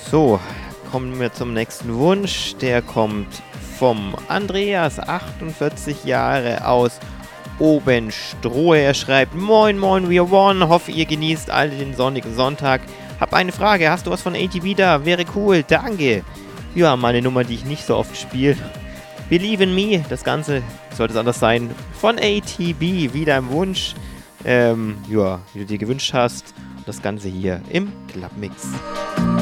So, kommen wir zum nächsten Wunsch. Der kommt vom Andreas, 48 Jahre, aus Obenstrohe. Er schreibt: Moin, moin, we are one. Hoffe, ihr genießt alle den sonnigen Sonntag. Hab eine Frage. Hast du was von ATB da? Wäre cool. Danke. Ja, meine Nummer, die ich nicht so oft spiele. Believe in Me. Das Ganze sollte es anders sein. Von ATB. Wieder im Wunsch. Ja, wie du dir gewünscht hast. Das Ganze hier im Clubmix.